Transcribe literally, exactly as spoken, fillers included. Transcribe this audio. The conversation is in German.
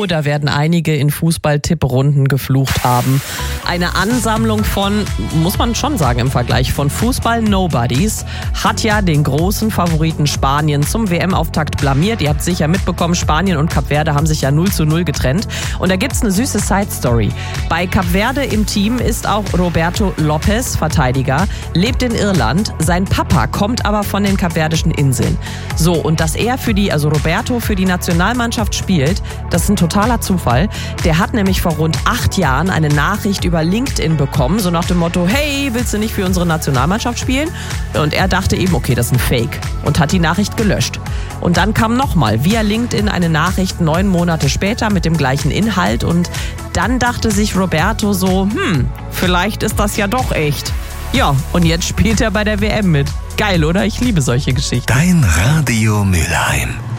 Oh, da werden einige in Fußball-Tipprunden geflucht haben. Eine Ansammlung von, muss man schon sagen im Vergleich, von Fußball-Nobodies hat ja den großen Favoriten Spanien zum W M-Auftakt blamiert. Ihr habt sicher mitbekommen, Spanien und Kap Verde haben sich ja null zu null getrennt. Und da gibt's eine süße Side-Story. Bei Kap Verde im Team ist auch Roberto Lopez, Verteidiger, lebt in Irland. Sein Papa kommt aber von den kapverdischen Inseln. So, und dass er für die, also Roberto für die Nationalmannschaft spielt, das ist ein totaler Zufall. Der hat nämlich vor rund acht Jahren eine Nachricht über LinkedIn bekommen, so nach dem Motto, hey, willst du nicht für unsere Nationalmannschaft spielen? Und er dachte eben, okay, das ist ein Fake und hat die Nachricht gelöscht. Und dann kam nochmal via LinkedIn eine Nachricht neun Monate später mit dem gleichen Inhalt und dann dachte sich Roberto so, hm, vielleicht ist das ja doch echt. Ja, und jetzt spielt er bei der W M mit. Geil, oder? Ich liebe solche Geschichten. Dein Radio Mülheim.